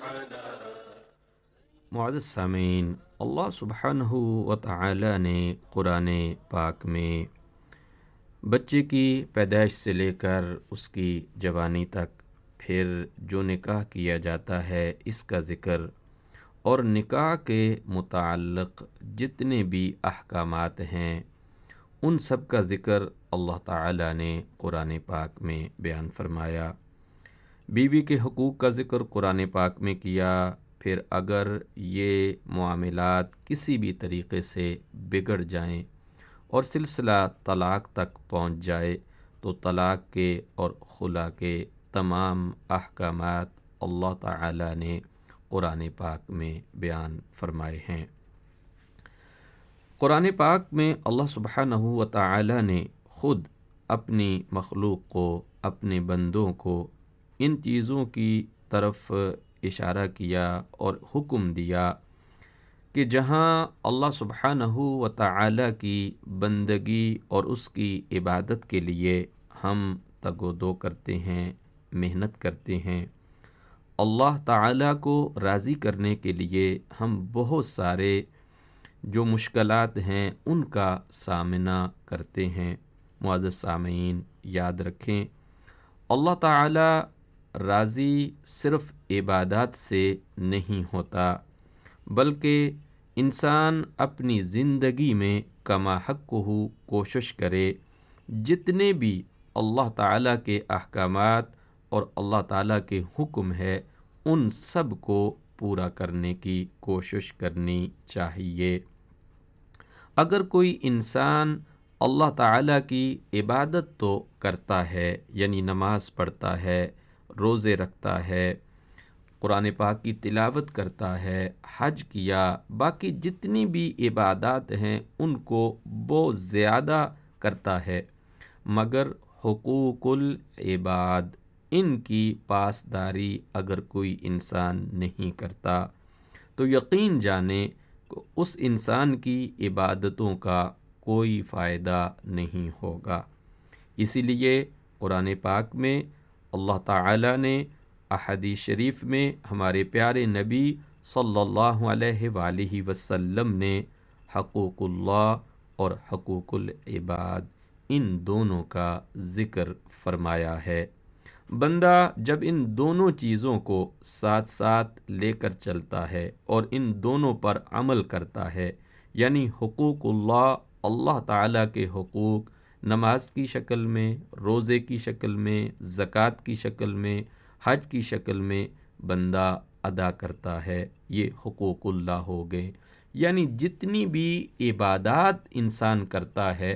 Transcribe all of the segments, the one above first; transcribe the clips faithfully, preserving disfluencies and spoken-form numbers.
معزز سامعین، اللہ سبحانہ و تعالی نے قرآن پاک میں بچے کی پیدائش سے لے کر اس کی جوانی تک، پھر جو نکاح کیا جاتا ہے اس کا ذکر، اور نکاح کے متعلق جتنے بھی احکامات ہیں ان سب کا ذکر اللہ تعالی نے قرآن پاک میں بیان فرمایا۔ بیوی کے حقوق کا ذکر قرآن پاک میں کیا، پھر اگر یہ معاملات کسی بھی طریقے سے بگڑ جائیں اور سلسلہ طلاق تک پہنچ جائے تو طلاق کے اور خلا کے تمام احکامات اللہ تعالی نے قرآن پاک میں بیان فرمائے ہیں۔ قرآن پاک میں اللہ سبحانہ و تعالی نے خود اپنی مخلوق کو، اپنے بندوں کو ان چیزوں کی طرف اشارہ کیا اور حکم دیا کہ جہاں اللہ سبحانہ و تعالی کی بندگی اور اس کی عبادت کے لیے ہم تگ و دو کرتے ہیں، محنت کرتے ہیں، اللہ تعالی کو راضی کرنے کے لیے ہم بہت سارے جو مشکلات ہیں ان کا سامنا کرتے ہیں۔ معزز سامعین، یاد رکھیں، اللہ تعالی راضی صرف عبادات سے نہیں ہوتا، بلکہ انسان اپنی زندگی میں کما حق ہو کوشش کرے، جتنے بھی اللہ تعالیٰ کے احکامات اور اللہ تعالیٰ کے حکم ہے ان سب کو پورا کرنے کی کوشش کرنی چاہیے۔ اگر کوئی انسان اللہ تعالیٰ کی عبادت تو کرتا ہے، یعنی نماز پڑھتا ہے، روزے رکھتا ہے، قرآن پاک کی تلاوت کرتا ہے، حج کیا، باقی جتنی بھی عبادات ہیں ان کو بہت زیادہ کرتا ہے، مگر حقوق العباد ان کی پاسداری اگر کوئی انسان نہیں کرتا تو یقین جانے کہ اس انسان کی عبادتوں کا کوئی فائدہ نہیں ہوگا۔ اسی لیے قرآن پاک میں اللہ تعالی نے احادیث شریف میں ہمارے پیارے نبی صلی اللہ علیہ وآلہ وسلم نے حقوق اللہ اور حقوق العباد ان دونوں کا ذکر فرمایا ہے۔ بندہ جب ان دونوں چیزوں کو ساتھ ساتھ لے کر چلتا ہے اور ان دونوں پر عمل کرتا ہے، یعنی حقوق اللہ، اللہ تعالیٰ کے حقوق نماز کی شکل میں، روزے کی شکل میں، زکوٰۃ کی شکل میں، حج کی شکل میں بندہ ادا کرتا ہے، یہ حقوق اللہ ہو گئے۔ یعنی جتنی بھی عبادات انسان کرتا ہے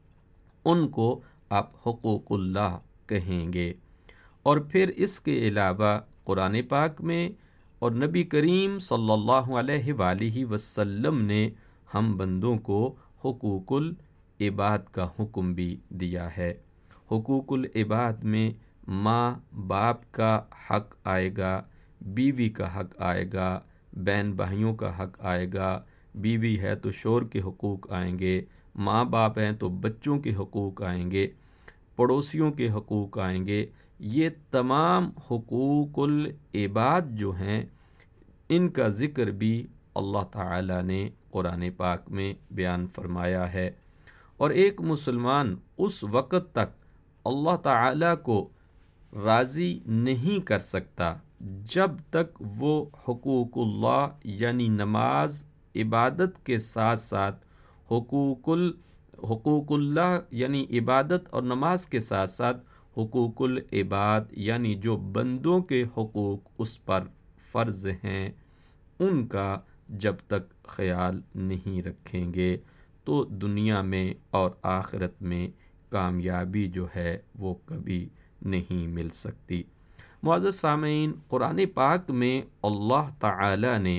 ان کو آپ حقوق اللہ کہیں گے۔ اور پھر اس کے علاوہ قرآن پاک میں اور نبی کریم صلی اللہ علیہ وآلہ وسلم نے ہم بندوں کو حقوق العباد کا حکم بھی دیا ہے۔ حقوق العباد میں ماں باپ کا حق آئے گا، بیوی کا حق آئے گا، بہن بھائیوں کا حق آئے گا، بیوی ہے تو شوہر کے حقوق آئیں گے، ماں باپ ہیں تو بچوں کے حقوق آئیں گے، پڑوسیوں کے حقوق آئیں گے۔ یہ تمام حقوق العباد جو ہیں ان کا ذکر بھی اللہ تعالی نے قرآن پاک میں بیان فرمایا ہے۔ اور ایک مسلمان اس وقت تک اللہ تعالی کو راضی نہیں کر سکتا جب تک وہ حقوق اللہ یعنی نماز، عبادت کے ساتھ ساتھ حقوق ال حقوق اللہ یعنی عبادت اور نماز کے ساتھ ساتھ حقوق العباد یعنی جو بندوں کے حقوق اس پر فرض ہیں ان کا جب تک خیال نہیں رکھیں گے تو دنیا میں اور آخرت میں کامیابی جو ہے وہ کبھی نہیں مل سکتی۔ معزز سامعین، قرآن پاک میں اللہ تعالی نے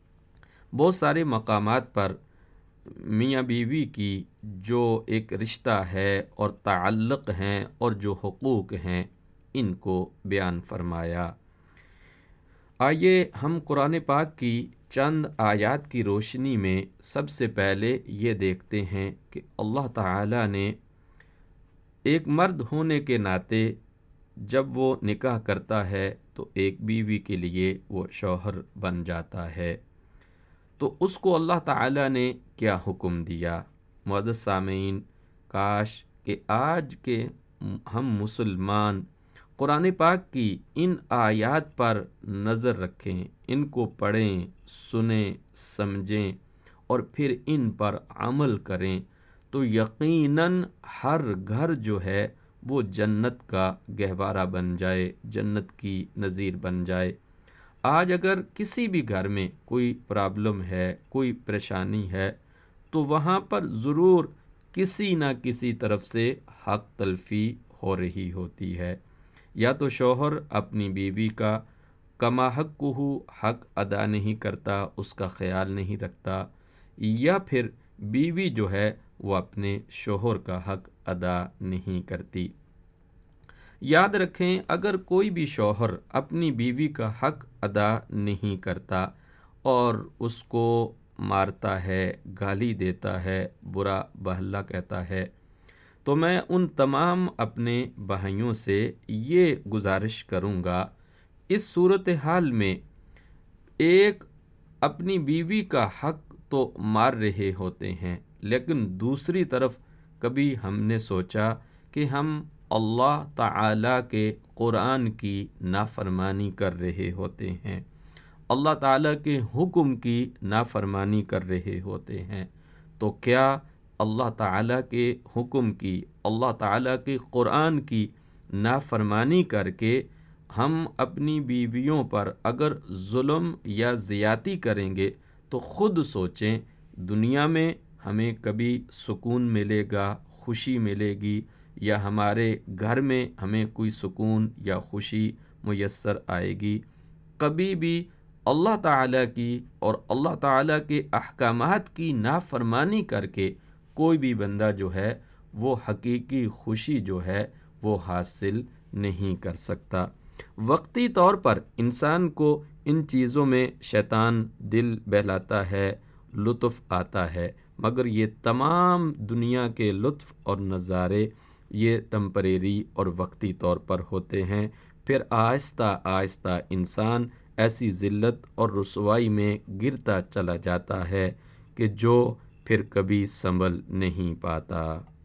بہت سارے مقامات پر میاں بیوی کی جو ایک رشتہ ہے اور تعلق ہیں اور جو حقوق ہیں ان کو بیان فرمایا۔ آئیے ہم قرآن پاک کی چند آیات کی روشنی میں سب سے پہلے یہ دیکھتے ہیں کہ اللہ تعالی نے ایک مرد ہونے کے ناطے جب وہ نکاح کرتا ہے تو ایک بیوی کے لیے وہ شوہر بن جاتا ہے۔ تو اس کو اللہ تعالیٰ نے کیا حکم دیا؟ معزز سامعین، کاش کہ آج کے ہم مسلمان قرآن پاک کی ان آیات پر نظر رکھیں، ان کو پڑھیں، سنیں، سمجھیں اور پھر ان پر عمل کریں، تو یقیناً ہر گھر جو ہے وہ جنت کا گہوارہ بن جائے، جنت کی نظیر بن جائے۔ آج اگر کسی بھی گھر میں کوئی پرابلم ہے، کوئی پریشانی ہے، تو وہاں پر ضرور کسی نہ کسی طرف سے حق تلفی ہو رہی ہوتی ہے۔ یا تو شوہر اپنی بیوی کا کما حق ہو حق ادا نہیں کرتا، اس کا خیال نہیں رکھتا، یا پھر بیوی جو ہے وہ اپنے شوہر کا حق ادا نہیں کرتی۔ یاد رکھیں، اگر کوئی بھی شوہر اپنی بیوی کا حق ادا نہیں کرتا اور اس کو مارتا ہے، گالی دیتا ہے، برا بھلا کہتا ہے، تو میں ان تمام اپنے بھائیوں سے یہ گزارش کروں گا، اس صورتحال میں ایک اپنی بیوی کا حق تو مار رہے ہوتے ہیں، لیکن دوسری طرف کبھی ہم نے سوچا کہ ہم اللہ تعالیٰ کے قرآن کی نافرمانی کر رہے ہوتے ہیں، اللہ تعالیٰ کے حکم کی نافرمانی کر رہے ہوتے ہیں، تو کیا اللہ تعالیٰ کے حکم کی، اللہ تعالیٰ کے قرآن کی نافرمانی کر کے ہم اپنی بیویوں پر اگر ظلم یا زیادتی کریں گے تو خود سوچیں، دنیا میں ہمیں کبھی سکون ملے گا، خوشی ملے گی، یا ہمارے گھر میں ہمیں کوئی سکون یا خوشی میسر آئے گی؟ کبھی بھی اللہ تعالیٰ کی اور اللہ تعالیٰ کے احکامات کی نافرمانی کر کے کوئی بھی بندہ جو ہے وہ حقیقی خوشی جو ہے وہ حاصل نہیں کر سکتا۔ وقتی طور پر انسان کو ان چیزوں میں شیطان دل بہلاتا ہے، لطف آتا ہے، مگر یہ تمام دنیا کے لطف اور نظارے یہ ٹمپریری اور وقتی طور پر ہوتے ہیں، پھر آہستہ آہستہ انسان ایسی ذلت اور رسوائی میں گرتا چلا جاتا ہے کہ جو پھر کبھی سنبھل نہیں پاتا۔